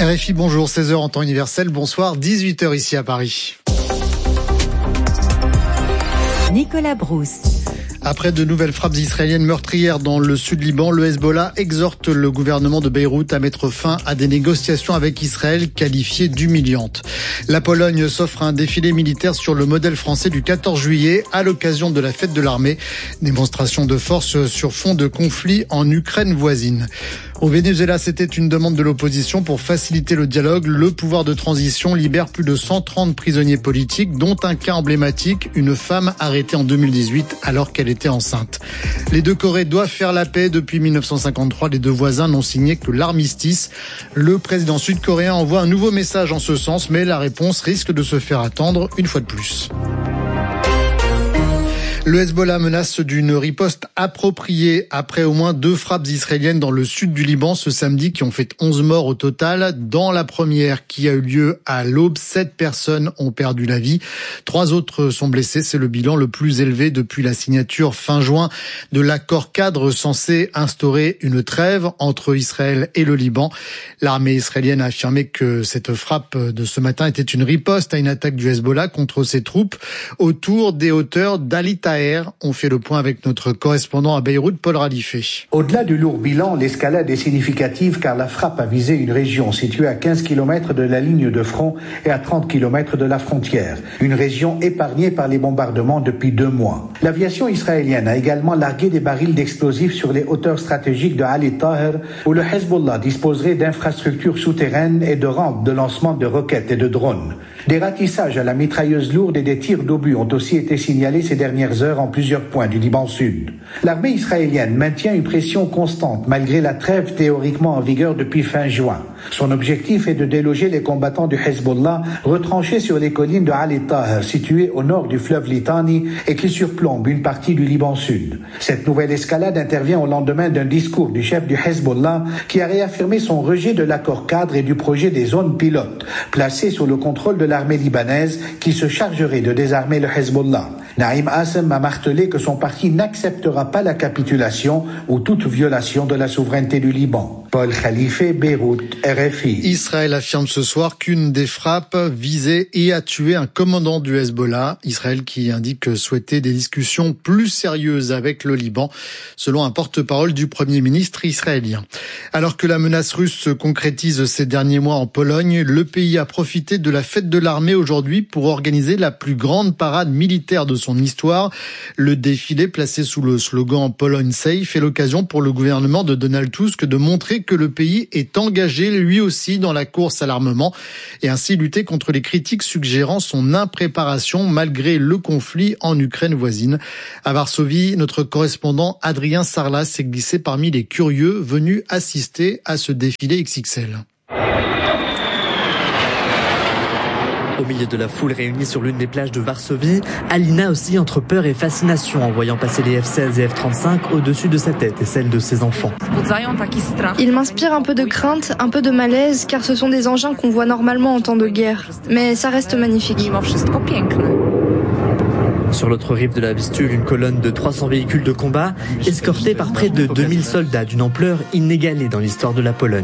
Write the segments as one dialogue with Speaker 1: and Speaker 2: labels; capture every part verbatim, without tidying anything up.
Speaker 1: R F I, bonjour, seize heures en temps universel, bonsoir, dix-huit heures ici à Paris.
Speaker 2: Nicolas Brousse.
Speaker 1: Après de nouvelles frappes israéliennes meurtrières dans le sud Liban, le Hezbollah exhorte le gouvernement de Beyrouth à mettre fin à des négociations avec Israël qualifiées d'humiliantes. La Pologne s'offre un défilé militaire sur le modèle français du quatorze juillet à l'occasion de la fête de l'armée. Démonstration de force sur fond de conflit en Ukraine voisine. Au Venezuela, c'était une demande de l'opposition pour faciliter le dialogue. Le pouvoir de transition libère plus de cent trente prisonniers politiques, dont un cas emblématique, une femme arrêtée en deux mille dix-huit alors qu'elle était enceinte. Les deux Corées doivent faire la paix. Depuis mille neuf cent cinquante-trois, les deux voisins n'ont signé que l'armistice. Le président sud-coréen envoie un nouveau message en ce sens, mais la réponse risque de se faire attendre une fois de plus. Le Hezbollah menace d'une riposte appropriée après au moins deux frappes israéliennes dans le sud du Liban ce samedi qui ont fait onze morts au total. Dans la première qui a eu lieu à l'aube, sept personnes ont perdu la vie. Trois autres sont blessés. C'est le bilan le plus élevé depuis la signature fin juin de l'accord cadre censé instaurer une trêve entre Israël et le Liban. L'armée israélienne a affirmé que cette frappe de ce matin était une riposte à une attaque du Hezbollah contre ses troupes autour des hauteurs d'Ali Taher. On fait le point avec notre correspondant à Beyrouth, Paul Radifé.
Speaker 3: Au-delà du lourd bilan, l'escalade est significative car la frappe a visé une région située à quinze kilomètres de la ligne de front et à trente kilomètres de la frontière. Une région épargnée par les bombardements depuis deux mois. L'aviation israélienne a également largué des barils d'explosifs sur les hauteurs stratégiques de Ali Taher où le Hezbollah disposerait d'infrastructures souterraines et de rampes de lancement de roquettes et de drones. Des ratissages à la mitrailleuse lourde et des tirs d'obus ont aussi été signalés ces dernières heures en plusieurs points du Liban Sud. L'armée israélienne maintient une pression constante malgré la trêve théoriquement en vigueur depuis fin juin. Son objectif est de déloger les combattants du Hezbollah retranchés sur les collines de Ali Taher situées au nord du fleuve Litani et qui surplombent une partie du Liban Sud. Cette nouvelle escalade intervient au lendemain d'un discours du chef du Hezbollah qui a réaffirmé son rejet de l'accord cadre et du projet des zones pilotes placées sous le contrôle de l'armée libanaise qui se chargerait de désarmer le Hezbollah. Naïm Assem a martelé que son parti n'acceptera pas la capitulation ou toute violation de la souveraineté du Liban. Paul Khalife, Beyrouth, R F I.
Speaker 1: Israël affirme ce soir qu'une des frappes visait et a tué un commandant du Hezbollah. Israël qui indique souhaiter des discussions plus sérieuses avec le Liban, selon un porte-parole du Premier ministre israélien. Alors que la menace russe se concrétise ces derniers mois en Pologne, le pays a profité de la fête de l'armée aujourd'hui pour organiser la plus grande parade militaire de son histoire. Le défilé placé sous le slogan Pologne Safe est l'occasion pour le gouvernement de Donald Tusk de montrer que le pays est engagé lui aussi dans la course à l'armement et ainsi lutter contre les critiques suggérant son impréparation malgré le conflit en Ukraine voisine. À Varsovie, notre correspondant Adrien Sarlat s'est glissé parmi les curieux venus assister à ce défilé X X L.
Speaker 4: Au milieu de la foule réunie sur l'une des plages de Varsovie, Alina oscille entre peur et fascination en voyant passer les F seize et F trente-cinq au-dessus de sa tête et celle de ses enfants.
Speaker 5: Ils m'inspirent un peu de crainte, un peu de malaise, car ce sont des engins qu'on voit normalement en temps de guerre. Mais ça reste magnifique.
Speaker 4: Sur l'autre rive de la Vistule, une colonne de trois cents véhicules de combat, escortés par près de deux mille soldats d'une ampleur inégalée dans l'histoire de la Pologne.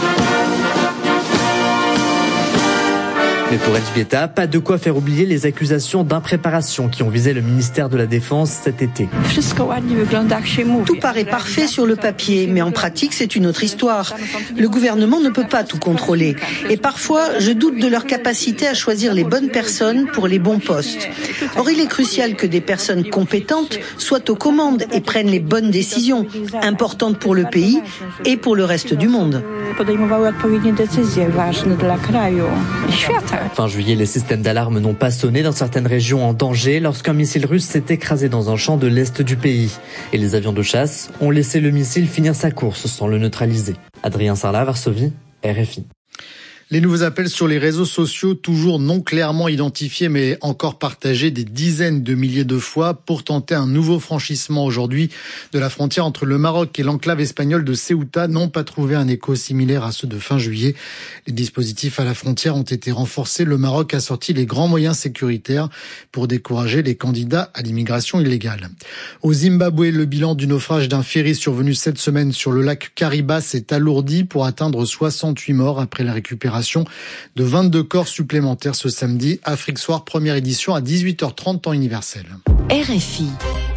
Speaker 4: Mais pour Elżbieta, pas de quoi faire oublier les accusations d'impréparation qui ont visé le ministère de la Défense cet été.
Speaker 6: Tout paraît parfait sur le papier, mais en pratique, c'est une autre histoire. Le gouvernement ne peut pas tout contrôler. Et parfois, je doute de leur capacité à choisir les bonnes personnes pour les bons postes. Or, il est crucial que des personnes compétentes soient aux commandes et prennent les bonnes décisions, importantes pour le pays et pour le reste du monde.
Speaker 4: Fin juillet, les systèmes d'alarme n'ont pas sonné dans certaines régions en danger lorsqu'un missile russe s'est écrasé dans un champ de l'est du pays. Et les avions de chasse ont laissé le missile finir sa course sans le neutraliser. Adrien Sarlat, Varsovie, R F I.
Speaker 1: Les nouveaux appels sur les réseaux sociaux, toujours non clairement identifiés mais encore partagés des dizaines de milliers de fois pour tenter un nouveau franchissement aujourd'hui de la frontière entre le Maroc et l'enclave espagnole de Ceuta, n'ont pas trouvé un écho similaire à ceux de fin juillet. Les dispositifs à la frontière ont été renforcés. Le Maroc a sorti les grands moyens sécuritaires pour décourager les candidats à l'immigration illégale. Au Zimbabwe, le bilan du naufrage d'un ferry survenu cette semaine sur le lac Kariba s'est alourdi pour atteindre soixante-huit morts après la récupération de vingt-deux corps supplémentaires ce samedi. Afrique Soir, première édition à dix-huit heures trente, temps universel.
Speaker 2: R F I.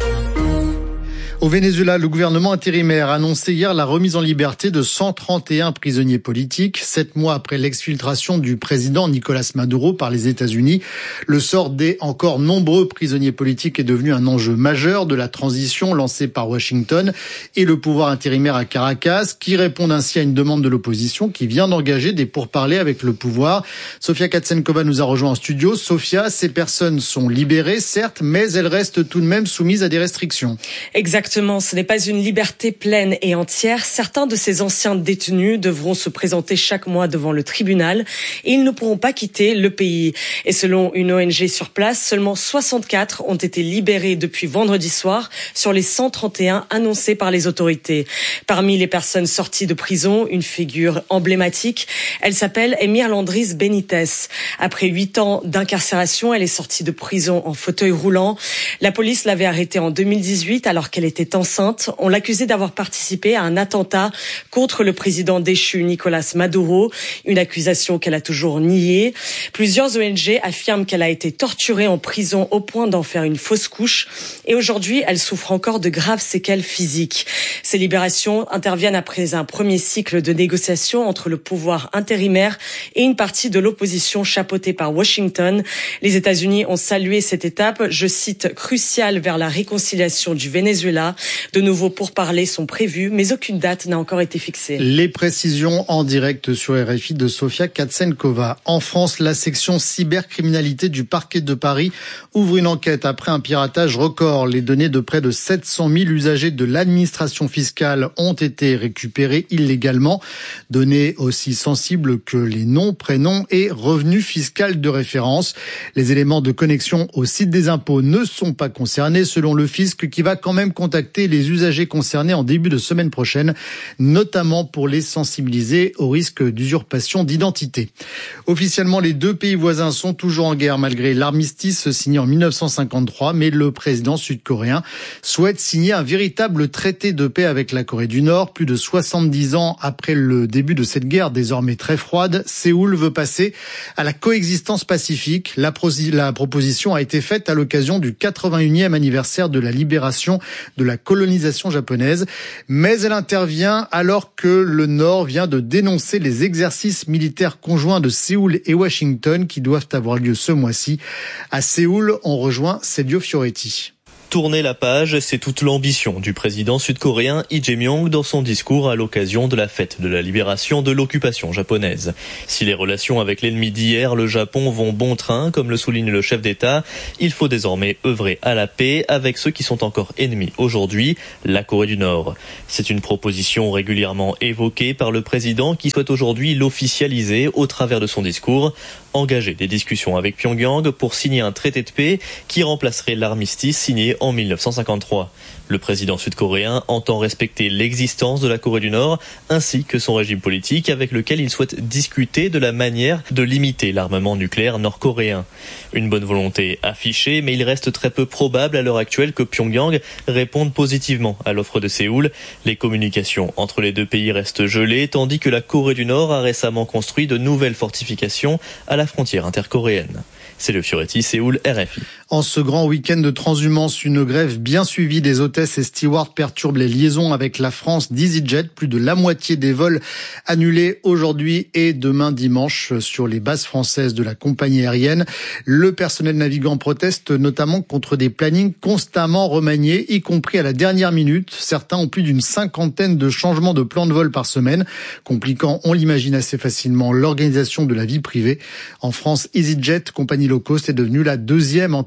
Speaker 1: Au Venezuela, le gouvernement intérimaire a annoncé hier la remise en liberté de cent trente et un prisonniers politiques. Sept mois après l'exfiltration du président Nicolás Maduro par les États-Unis, le sort des encore nombreux prisonniers politiques est devenu un enjeu majeur de la transition lancée par Washington et le pouvoir intérimaire à Caracas, qui répondent ainsi à une demande de l'opposition qui vient d'engager des pourparlers avec le pouvoir. Sofia Katsenkova nous a rejoint en studio. Sofia, ces personnes sont libérées, certes, mais elles restent tout de même soumises à des restrictions.
Speaker 7: Exactement. Exactement, ce n'est pas une liberté pleine et entière. Certains de ces anciens détenus devront se présenter chaque mois devant le tribunal et ils ne pourront pas quitter le pays. Et selon une O N G sur place, seulement soixante-quatre ont été libérés depuis vendredi soir sur les cent trente et un annoncés par les autorités. Parmi les personnes sorties de prison, une figure emblématique, elle s'appelle Emir Landris Benitez. Après huit ans d'incarcération, elle est sortie de prison en fauteuil roulant. La police l'avait arrêtée en deux mille dix-huit alors qu'elle était enceinte. On l'accusait d'avoir participé à un attentat contre le président déchu Nicolás Maduro, une accusation qu'elle a toujours niée. Plusieurs O N G affirment qu'elle a été torturée en prison au point d'en faire une fausse couche et aujourd'hui, elle souffre encore de graves séquelles physiques. Ces libérations interviennent après un premier cycle de négociations entre le pouvoir intérimaire et une partie de l'opposition chapeautée par Washington. Les États-Unis ont salué cette étape, je cite, cruciale vers la réconciliation du Venezuela. De nouveaux pourparlers sont prévus, mais aucune date n'a encore été fixée.
Speaker 1: Les précisions en direct sur R F I de Sofia Katsenkova. En France, la section cybercriminalité du parquet de Paris ouvre une enquête après un piratage record. Les données de près de sept cent mille usagers de l'administration fiscale ont été récupérées illégalement. Données aussi sensibles que les noms, prénoms et revenus fiscaux de référence. Les éléments de connexion au site des impôts ne sont pas concernés selon le fisc qui va quand même contacter les usagers concernés en début de semaine prochaine, notamment pour les sensibiliser au risque d'usurpation d'identité. Officiellement, les deux pays voisins sont toujours en guerre malgré l'armistice signé en mille neuf cent cinquante-trois, mais le président sud-coréen souhaite signer un véritable traité de paix avec la Corée du Nord. Plus de soixante-dix ans après le début de cette guerre désormais très froide, Séoul veut passer à la coexistence pacifique. La, pro- la proposition a été faite à l'occasion du quatre-vingt-unième anniversaire de la libération de la colonisation japonaise, mais elle intervient alors que le Nord vient de dénoncer les exercices militaires conjoints de Séoul et Washington qui doivent avoir lieu ce mois-ci. À Séoul, on rejoint Sergio Fioretti.
Speaker 8: Tourner la page, c'est toute l'ambition du président sud-coréen Lee Jae-myung dans son discours à l'occasion de la fête de la libération de l'occupation japonaise. Si les relations avec l'ennemi d'hier, le Japon, vont bon train, comme le souligne le chef d'État, il faut désormais œuvrer à la paix avec ceux qui sont encore ennemis aujourd'hui, la Corée du Nord. C'est une proposition régulièrement évoquée par le président qui souhaite aujourd'hui l'officialiser au travers de son discours, engager des discussions avec Pyongyang pour signer un traité de paix qui remplacerait l'armistice signé en mille neuf cent cinquante-trois. Le président sud-coréen entend respecter l'existence de la Corée du Nord ainsi que son régime politique avec lequel il souhaite discuter de la manière de limiter l'armement nucléaire nord-coréen. Une bonne volonté affichée, mais il reste très peu probable à l'heure actuelle que Pyongyang réponde positivement à l'offre de Séoul. Les communications entre les deux pays restent gelées, tandis que la Corée du Nord a récemment construit de nouvelles fortifications à la frontière intercoréenne. C'est le Fioretti, Séoul, R F I.
Speaker 1: En ce grand week-end de transhumance, une grève bien suivie des hôtesses et stewards perturbe les liaisons avec la France d'EasyJet. Plus de la moitié des vols annulés aujourd'hui et demain dimanche sur les bases françaises de la compagnie aérienne. Le personnel navigant proteste notamment contre des plannings constamment remaniés, y compris à la dernière minute. Certains ont plus d'une cinquantaine de changements de plan de vol par semaine, compliquant, on l'imagine assez facilement, l'organisation de la vie privée. En France, EasyJet, compagnie low cost, est devenue la deuxième en termes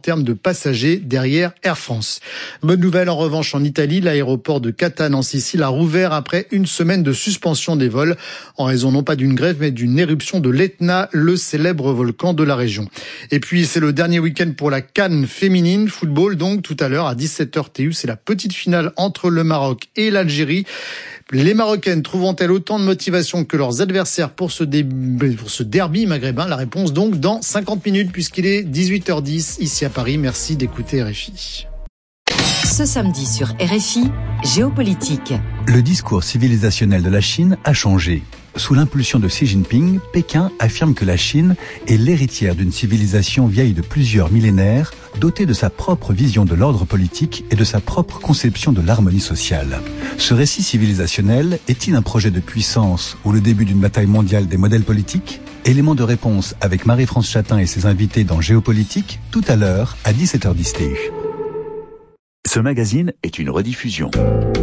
Speaker 1: termes de passagers derrière Air France. Bonne nouvelle en revanche en Italie, l'aéroport de Catane en Sicile a rouvert après une semaine de suspension des vols en raison non pas d'une grève mais d'une éruption de l'Etna, le célèbre volcan de la région. Et puis c'est le dernier week-end pour la CAN féminine, football donc tout à l'heure à dix-sept heures T U, c'est la petite finale entre le Maroc et l'Algérie. Les Marocaines trouveront-elles autant de motivation que leurs adversaires pour ce, dé... pour ce derby maghrébin? La réponse donc dans cinquante minutes puisqu'il est dix-huit heures dix ici à Paris. Merci d'écouter R F I.
Speaker 2: Ce samedi sur R F I, géopolitique.
Speaker 9: Le discours civilisationnel de la Chine a changé. Sous l'impulsion de Xi Jinping, Pékin affirme que la Chine est l'héritière d'une civilisation vieille de plusieurs millénaires, dotée de sa propre vision de l'ordre politique et de sa propre conception de l'harmonie sociale. Ce récit civilisationnel est-il un projet de puissance ou le début d'une bataille mondiale des modèles politiques? Élément de réponse avec Marie-France Chatin et ses invités dans Géopolitique, tout à l'heure à dix-sept heures dix T U.
Speaker 10: Ce magazine est une rediffusion.